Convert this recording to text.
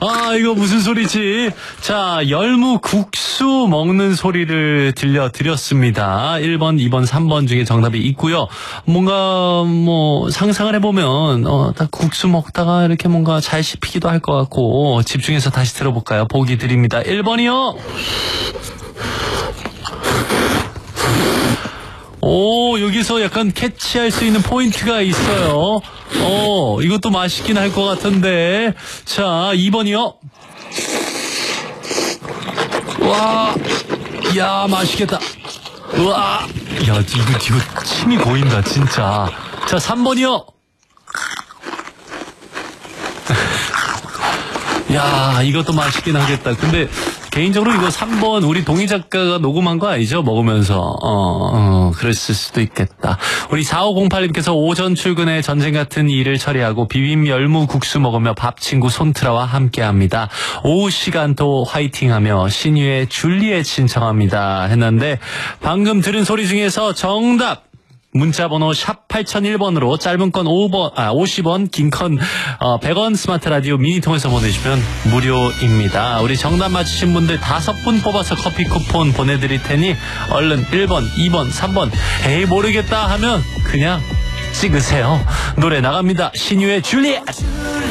아, 이거 무슨 소리지? 자, 열무국수 먹는 소리를 들려드렸습니다. 1번, 2번, 3번 중에 정답이 있고요. 뭔가, 상상을 해보면, 딱 국수 먹다가 이렇게 뭔가 잘 씹히기도 할 것 같고, 집중해서 다시 들어볼까요? 보기 드립니다. 1번이요. 오, 여기서 약간 캐치할 수 있는 포인트가 있어요. 이것도 맛있긴 할 것 같은데. 자, 2번이요. 와, 야, 맛있겠다. 우와, 야, 이거 침이 고인다, 진짜. 자, 3번이요. 야, 이것도 맛있긴 하겠다. 근데, 개인적으로 이거 3번 우리 동희 작가가 녹음한 거 아니죠? 먹으면서. 그랬을 수도 있겠다. 우리 4508님께서 오전 출근에 전쟁 같은 일을 처리하고 비빔 열무 국수 먹으며 밥 친구 손트라와 함께합니다. 오후 시간도 화이팅하며 신유의 줄리엣 신청합니다. 했는데 방금 들은 소리 중에서 정답! 문자번호 샵 8001번으로 짧은 건 50원, 긴 건 100원 스마트 라디오 미니 통해서 보내주시면 무료입니다. 우리 정답 맞추신 분들 5분 뽑아서 커피 쿠폰 보내드릴 테니 얼른 1번, 2번, 3번 에이 모르겠다 하면 그냥 찍으세요. 노래 나갑니다. 신유의 줄리엣.